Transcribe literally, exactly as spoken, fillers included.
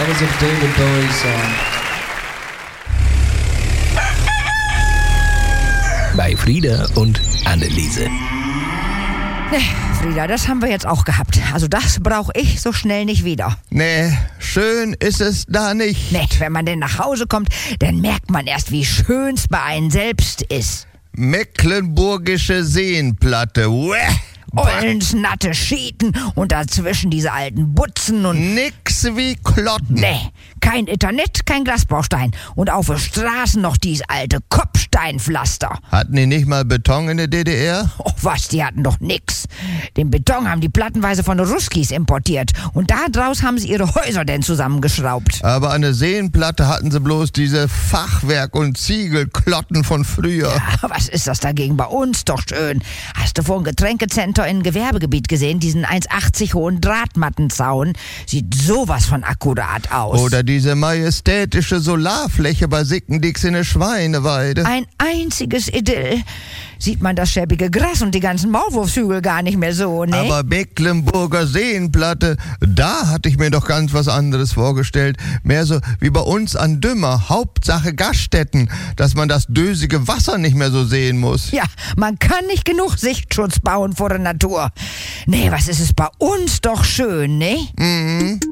That was a David Bowie song. Bei Frieda und Anneliese. Ne, Frieda, das haben wir jetzt auch gehabt. Also das brauche ich so schnell nicht wieder. Nee, schön ist es da nicht. Ne, wenn man denn nach Hause kommt, dann merkt man erst, wie schön's bei einem selbst ist. Mecklenburgische Seenplatte. Uäh. Ollensnatte Schieten und dazwischen diese alten Butzen und... Nix wie Klotten. Nee, kein Ethernet, kein Glasbaustein. Und auf den Straßen noch dies alte Kopfsteinpflaster. Hatten die nicht mal Beton in der D D R? Oh was, die hatten doch nix. Den Beton haben die plattenweise von den Ruskis importiert. Und da draus haben sie ihre Häuser denn zusammengeschraubt. Aber an der Seenplatte hatten sie bloß diese Fachwerk- und Ziegelklotten von früher. Ja, was ist das dagegen bei uns? Doch schön. Hast du vor dem Getränkecenter in Gewerbegebiet gesehen, diesen eins achtzig hohen Drahtmattenzaun? Sieht sowas von akkurat aus. Oder diese majestätische Solarfläche bei Sickendix in der Schweineweide. Ein einziges Idyll. Sieht man das schäbige Gras und die ganzen Maulwurfshügel gar nicht mehr so, ne? Aber Mecklenburger Seenplatte, da hatte ich mir doch ganz was anderes vorgestellt. Mehr so wie bei uns an Dümmer, Hauptsache Gaststätten, dass man das dösige Wasser nicht mehr so sehen muss. Ja, man kann nicht genug Sichtschutz bauen vor der Natur. Nee, was ist es bei uns doch schön, ne? Mhm.